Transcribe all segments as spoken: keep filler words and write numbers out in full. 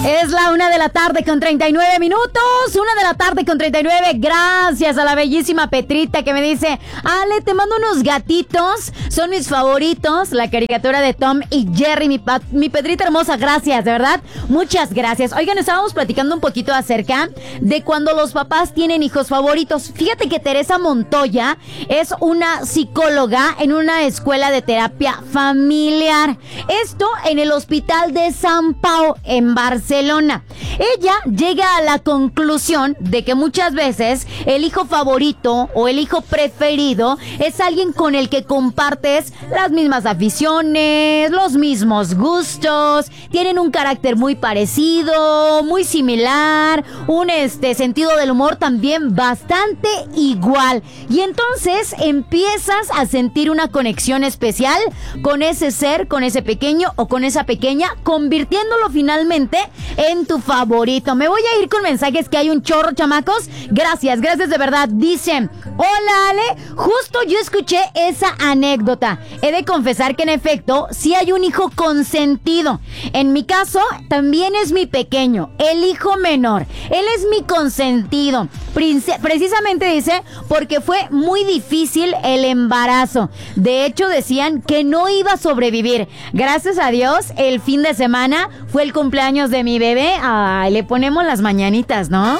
Es la una de la tarde con treinta y nueve minutos. Una de la tarde con treinta y nueve. Gracias a la bellísima Petrita que me dice: Ale, te mando unos gatitos. Son mis favoritos. La caricatura de Tom y Jerry. Mi, pa- mi Petrita hermosa, gracias, de verdad. Muchas gracias. Oigan, estábamos platicando un poquito acerca de cuando los papás tienen hijos favoritos. Fíjate que Teresa Montoya es una psicóloga en una escuela de terapia familiar. Esto en el Hospital de San Pau, en Barcelona. Ella llega a la conclusión de que muchas veces el hijo favorito o el hijo preferido es alguien con el que compartes las mismas aficiones, los mismos gustos, tienen un carácter muy parecido, muy similar, un este sentido del humor también bastante igual. Y entonces empiezas a sentir una conexión especial con ese ser, con ese pequeño o con esa pequeña, convirtiéndolo finalmente en tu favorito. Me voy a ir con mensajes que hay un chorro, chamacos. Gracias, gracias de verdad. Dicen: hola Ale, justo yo escuché esa anécdota. He de confesar que en efecto sí hay un hijo consentido. En mi caso también es mi pequeño, el hijo menor. Él es mi consentido. Prince- precisamente dice porque fue muy difícil el embarazo. De hecho decían que no iba a sobrevivir. Gracias a Dios el fin de semana fue el cumpleaños de mi bebé. Ay, le ponemos las mañanitas, ¿no?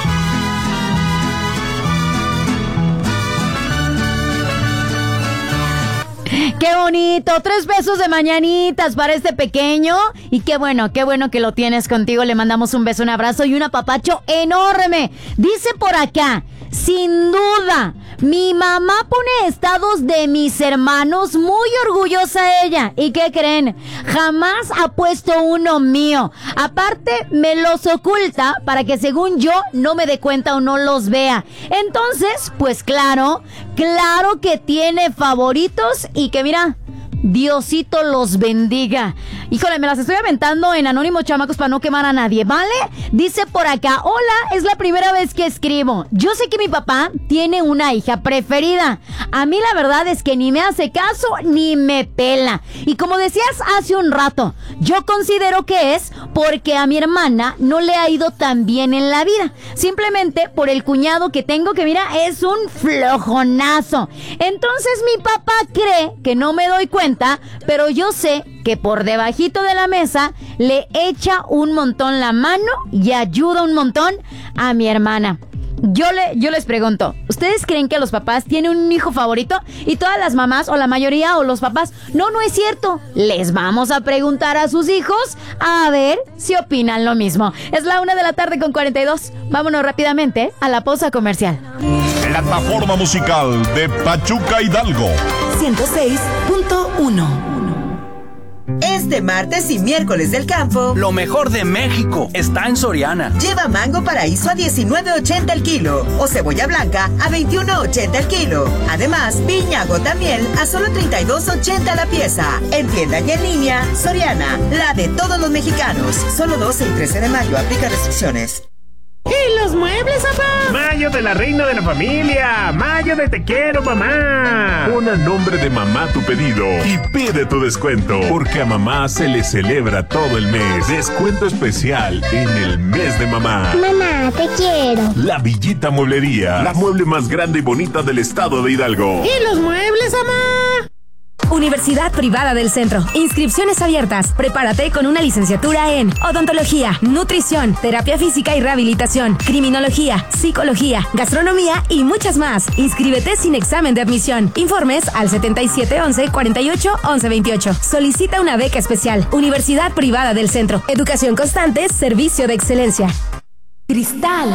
¡Qué bonito! Tres besos de mañanitas para este pequeño. Y qué bueno, qué bueno que lo tienes contigo. Le mandamos un beso, un abrazo y un apapacho enorme. Dice por acá: sin duda, mi mamá pone estados de mis hermanos, muy orgullosa ella. ¿Y qué creen? Jamás ha puesto uno mío. Aparte, me los oculta para que según yo no me dé cuenta o no los vea. Entonces, pues claro, claro que tiene favoritos y que mira, Diosito los bendiga. Híjole, me las estoy aventando en anónimo, chamacos, para no quemar a nadie, ¿vale? Dice por acá: hola, es la primera vez que escribo. Yo sé que mi papá tiene una hija preferida. A mí la verdad es que ni me hace caso ni me pela. Y como decías hace un rato, yo considero que es porque a mi hermana no le ha ido tan bien en la vida. Simplemente por el cuñado que tengo, que mira, es un flojonazo. Entonces mi papá cree que no me doy cuenta, pero yo sé que por debajito de la mesa le echa un montón la mano y ayuda un montón a mi hermana. Yo, le, yo les pregunto, ¿ustedes creen que los papás tienen un hijo favorito? Y todas las mamás o la mayoría o los papás, no, no es cierto. Les vamos a preguntar a sus hijos a ver si opinan lo mismo. Es la una de la tarde con cuarenta y dos. Vámonos rápidamente a la pausa comercial. Plataforma musical de Pachuca Hidalgo. ciento seis punto uno. Este martes y miércoles del campo, lo mejor de México está en Soriana. Lleva mango paraíso a diecinueve ochenta el kilo o cebolla blanca a veintiuno ochenta el kilo. Además, piña gota miel a solo treinta y dos ochenta la pieza. En tienda y en línea, Soriana, la de todos los mexicanos. Solo doce y trece de mayo, aplica restricciones. ¿Y los muebles, papá? Mayo de la reina de la familia. Mayo de te quiero, mamá. Pon a nombre de mamá tu pedido y pide tu descuento, porque a mamá se le celebra todo el mes. Descuento especial en el mes de mamá. Mamá, te quiero. La Villita Mueblería, la mueble más grande y bonita del estado de Hidalgo. ¿Y los muebles, mamá? Universidad Privada del Centro. Inscripciones abiertas. Prepárate con una licenciatura en odontología, nutrición, terapia física y rehabilitación, criminología, psicología, gastronomía y muchas más. Inscríbete sin examen de admisión. Informes al setenta y siete once cuarenta y ocho once veintiocho. Solicita una beca especial. Universidad Privada del Centro. Educación constante, servicio de excelencia. Cristal.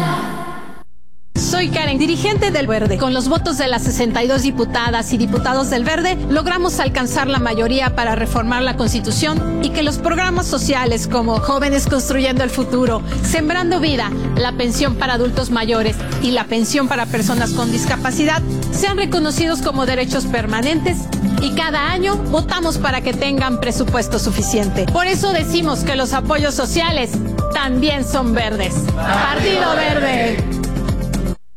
Soy Karen, dirigente del Verde. Con los votos de las sesenta y dos diputadas y diputados del Verde, logramos alcanzar la mayoría para reformar la Constitución y que los programas sociales como Jóvenes Construyendo el Futuro, Sembrando Vida, la pensión para adultos mayores y la pensión para personas con discapacidad sean reconocidos como derechos permanentes y cada año votamos para que tengan presupuesto suficiente. Por eso decimos que los apoyos sociales también son verdes. Partido Verde.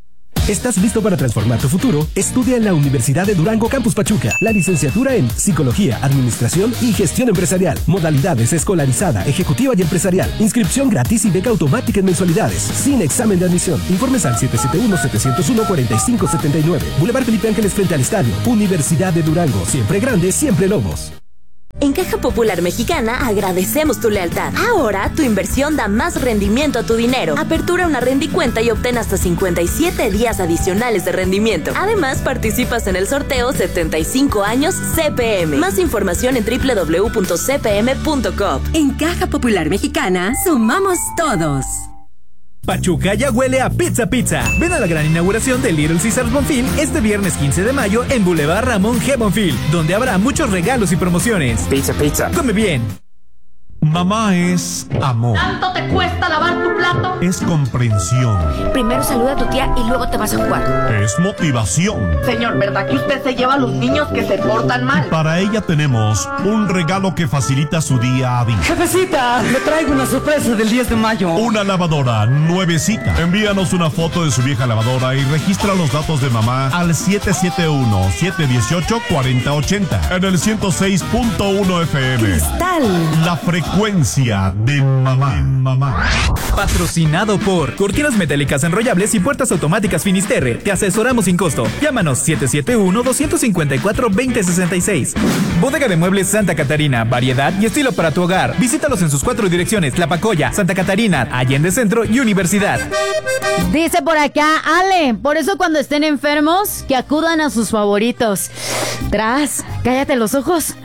¿Estás listo para transformar tu futuro? Estudia en la Universidad de Durango Campus Pachuca la licenciatura en Psicología, Administración y Gestión Empresarial. Modalidades escolarizada, ejecutiva y empresarial. Inscripción gratis y beca automática en mensualidades. Sin examen de admisión. Informes al siete siete uno, siete cero uno, cuatro cinco siete nueve. Boulevard Felipe Ángeles frente al estadio. Universidad de Durango. Siempre grande, siempre Lobos. En Caja Popular Mexicana agradecemos tu lealtad. Ahora tu inversión da más rendimiento a tu dinero. Apertura una rendicuenta y obtén hasta cincuenta y siete días adicionales de rendimiento. Además, participas en el sorteo setenta y cinco años C P M. Más información en doble u doble u doble u punto c p m punto com. En Caja Popular Mexicana, sumamos todos. Pachuca ya huele a pizza pizza. Ven a la gran inauguración de Little Caesars Bonfil este viernes quince de mayo en Boulevard Ramón G. Bonfil, donde habrá muchos regalos y promociones. Pizza pizza. Come bien. Mamá es amor. ¿Tanto te cuesta lavar tu plato? Es comprensión. Primero saluda a tu tía y luego te vas a jugar. Es motivación. Señor, ¿verdad que usted se lleva a los niños que se portan mal? Para ella tenemos un regalo que facilita su día a día. Jefecita, le traigo una sorpresa del diez de mayo. Una lavadora nuevecita. Envíanos una foto de su vieja lavadora y registra los datos de mamá al siete siete uno, siete uno ocho, cuatro cero ocho cero en el ciento seis punto uno F M. Cristal. La frecuencia de mamá. mamá. Patrocinado por Cortinas Metálicas Enrollables y Puertas Automáticas Finisterre. Te asesoramos sin costo. Llámanos siete siete uno, dos cinco cuatro, dos cero seis seis. Bodega de Muebles Santa Catarina. Variedad y estilo para tu hogar. Visítalos en sus cuatro direcciones: Tlapacoya, Santa Catarina, Allende Centro y Universidad. Dice por acá Ale, por eso cuando estén enfermos, que acudan a sus favoritos. Tras, cállate los ojos.